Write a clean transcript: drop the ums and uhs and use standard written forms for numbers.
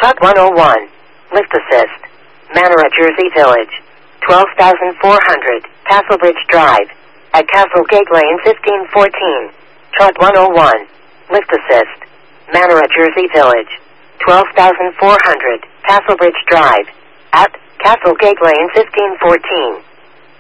Truck 101. Lift assist. Manor at Jersey Village. 12,400. Castlebridge Drive. At Castlegate Lane 1514. Truck 101. Lift assist. Manor at Jersey Village. 12,400. Castlebridge Drive. At Castlegate Lane 1514.